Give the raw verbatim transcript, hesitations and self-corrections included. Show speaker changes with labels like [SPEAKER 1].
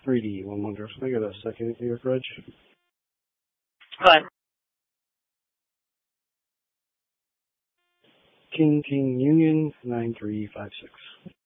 [SPEAKER 1] three D one wonders. Can I get a second here, Reg?
[SPEAKER 2] What?
[SPEAKER 1] King King Union nine three five six.